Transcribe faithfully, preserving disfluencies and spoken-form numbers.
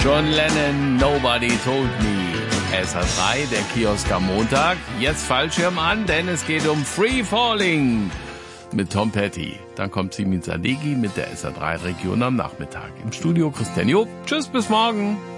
John Lennon, Nobody Told Me. S R drei, der Kiosk am Montag. Jetzt Fallschirm an, denn es geht um Free Falling mit Tom Petty. Dann kommt Simin Sadeghi mit der S R drei Region am Nachmittag. Im Studio Christian Job. Tschüss, bis morgen.